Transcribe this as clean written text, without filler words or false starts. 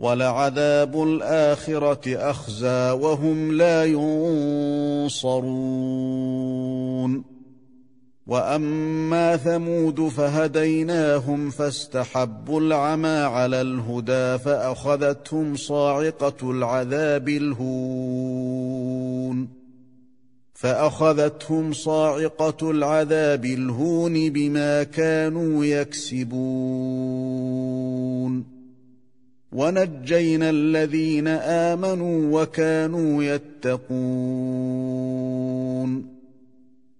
وَلَعَذَابُ الْآخِرَةِ أَخْزَىٰ وَهُمْ لَا يُنصَرُونَ وَأَمَّا ثَمُودُ فَهَدَيْنَاهُمْ فَاسْتَحَبُّوا الْعَمَىٰ عَلَى الْهُدَىٰ فَأَخَذَتْهُمْ صَاعِقَةُ الْعَذَابِ الْهُونِ بِمَا كَانُوا يَكْسِبُونَ وَنَجَّيْنَا الَّذِينَ آمَنُوا وَكَانُوا يَتَّقُونَ